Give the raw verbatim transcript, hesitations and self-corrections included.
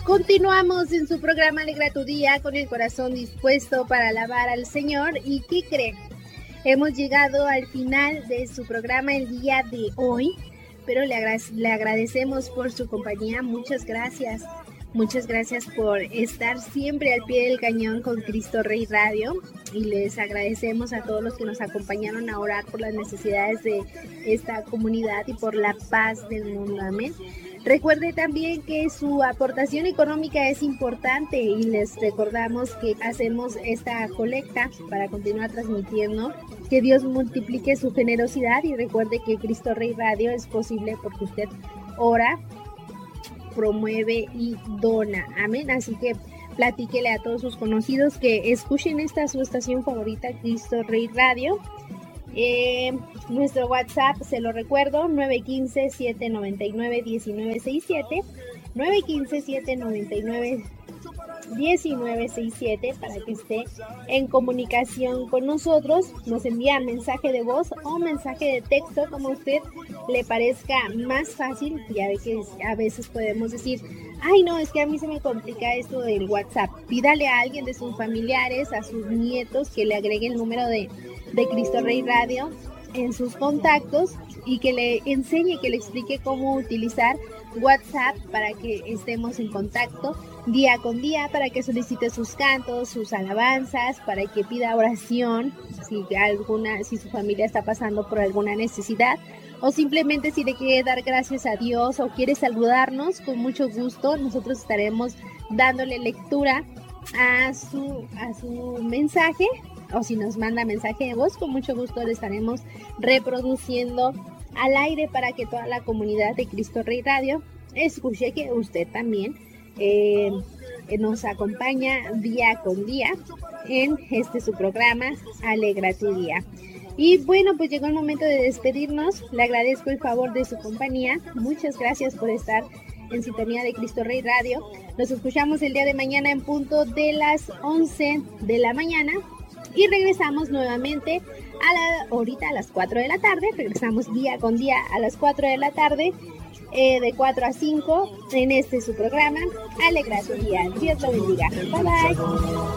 Continuamos en su programa Alegra tu Día con el corazón dispuesto para alabar al Señor. ¿Y qué creen? Hemos llegado al final de su programa el día de hoy, pero le, agra- le agradecemos por su compañía. Muchas gracias. Muchas gracias por estar siempre al pie del cañón con Cristo Rey Radio, y les agradecemos a todos los que nos acompañaron a orar por las necesidades de esta comunidad y por la paz del mundo. Amén. Recuerde también que su aportación económica es importante y les recordamos que hacemos esta colecta para continuar transmitiendo. Que Dios multiplique su generosidad y recuerde que Cristo Rey Radio es posible porque usted ora, promueve y dona. Amén. Así que platíquele a todos sus conocidos que escuchen esta su estación favorita, Cristo Rey Radio. Eh, nuestro WhatsApp, se lo recuerdo, nueve uno cinco, siete nueve nueve, uno nueve seis siete, nueve uno cinco, siete nueve nueve, uno nueve seis siete, para que esté en comunicación con nosotros. Nos envía mensaje de voz o mensaje de texto, como a usted le parezca más fácil. Ya ve que a veces podemos decir, ay no, es que a mí se me complica esto del WhatsApp. Pídale a alguien de sus familiares, a sus nietos, que le agregue el número de, de Cristo Rey Radio en sus contactos y que le enseñe, que le explique cómo utilizar WhatsApp para que estemos en contacto día con día, para que solicite sus cantos, sus alabanzas, para que pida oración si alguna, si su familia está pasando por alguna necesidad, o simplemente si le quiere dar gracias a Dios o quiere saludarnos. Con mucho gusto nosotros estaremos dándole lectura a su, a su mensaje, o si nos manda mensaje de voz, con mucho gusto le estaremos reproduciendo al aire para que toda la comunidad de Cristo Rey Radio escuche que usted también eh, nos acompaña día con día en este su programa Alegra tu Día. Y bueno, pues llegó el momento de despedirnos. Le agradezco el favor de su compañía. Muchas gracias por estar en sintonía de Cristo Rey Radio. Nos escuchamos el día de mañana en punto de las once de la mañana. Y regresamos nuevamente a la, ahorita a las cuatro de la tarde. Regresamos día con día a las cuatro de la tarde, eh, de cuatro a cinco, en este su programa Alegra tu Día. Dios lo bendiga. Bye bye.